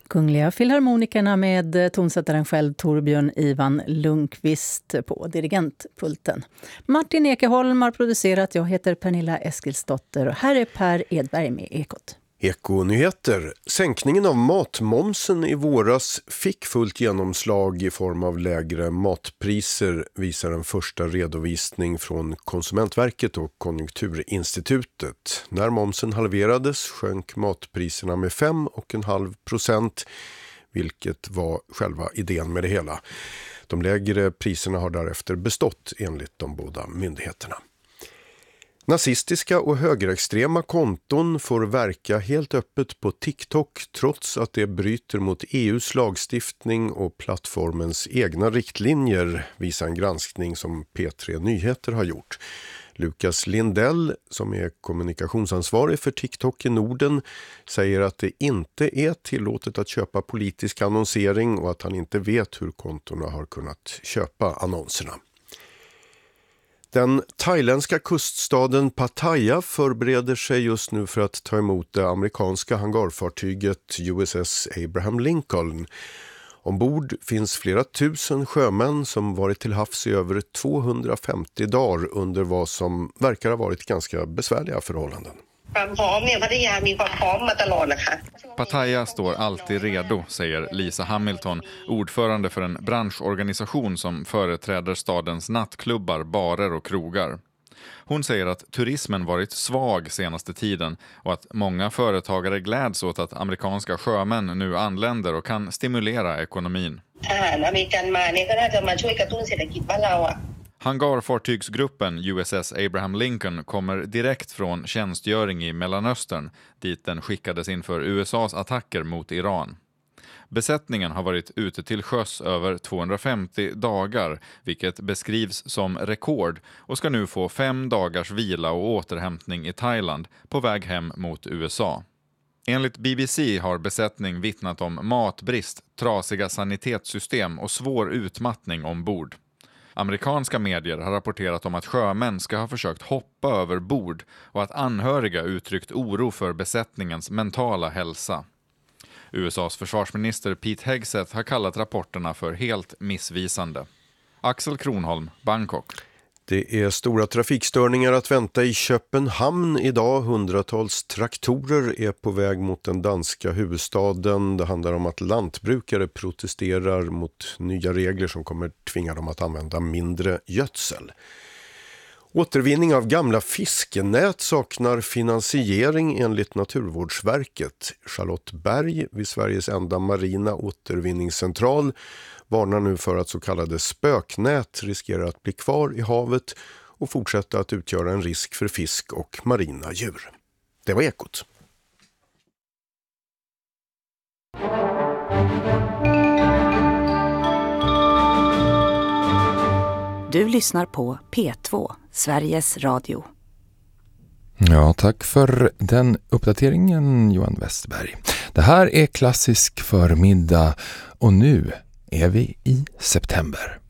Kungliga Filharmonikerna med tonsättaren själv Torbjörn Ivan Lundqvist på dirigentpulten. Martin Ekeholm har producerat, jag heter Pernilla Eskilsdotter och här är Per Edberg med Ekot. Ekonyheter. Sänkningen av matmomsen i våras fick fullt genomslag i form av lägre matpriser, visar en första redovisning från Konsumentverket och Konjunkturinstitutet. När momsen halverades sjönk matpriserna med 5,5%, vilket var själva idén med det hela. De lägre priserna har därefter bestått enligt de båda myndigheterna. Nazistiska och högerextrema konton får verka helt öppet på TikTok trots att det bryter mot EUs lagstiftning och plattformens egna riktlinjer, visar en granskning som P3 Nyheter har gjort. Lukas Lindell, som är kommunikationsansvarig för TikTok i Norden, säger att det inte är tillåtet att köpa politisk annonsering och att han inte vet hur kontorna har kunnat köpa annonserna. Den thailändska kuststaden Pattaya förbereder sig just nu för att ta emot det amerikanska hangarfartyget USS Abraham Lincoln. Ombord finns flera tusen sjömän som varit till havs i över 250 dagar under vad som verkar ha varit ganska besvärliga förhållanden. Pattaya står alltid redo, säger Lisa Hamilton, ordförande för en branschorganisation som företräder stadens nattklubbar, barer och krogar. Hon säger att turismen varit svag senaste tiden och att många företagare gläds åt att amerikanska sjömän nu anländer och kan stimulera ekonomin. Hangarfartygsgruppen USS Abraham Lincoln kommer direkt från tjänstgöring i Mellanöstern, dit den skickades inför USAs attacker mot Iran. Besättningen har varit ute till sjöss över 250 dagar, vilket beskrivs som rekord, och ska nu få 5 dagars vila och återhämtning i Thailand på väg hem mot USA. Enligt BBC har besättning vittnat om matbrist, trasiga sanitetssystem och svår utmattning ombord. Amerikanska medier har rapporterat om att sjömän ska ha försökt hoppa över bord och att anhöriga uttryckt oro för besättningens mentala hälsa. USAs försvarsminister Pete Hegseth har kallat rapporterna för helt missvisande. Axel Kronholm, Bangkok. Det är stora trafikstörningar att vänta i Köpenhamn idag. Hundratals traktorer är på väg mot den danska huvudstaden. Det handlar om att lantbrukare protesterar mot nya regler som kommer tvinga dem att använda mindre gödsel. Återvinning av gamla fiskenät saknar finansiering enligt Naturvårdsverket. Charlotte Berg vid Sveriges enda marina återvinningscentral varnar nu för att så kallade spöknät riskerar att bli kvar i havet och fortsätta att utgöra en risk för fisk och marina djur. Det var Ekot. Du lyssnar på P2, Sveriges Radio. Ja, tack för den uppdateringen, Johan Westberg. Det här är klassisk förmiddag och nu är vi i september.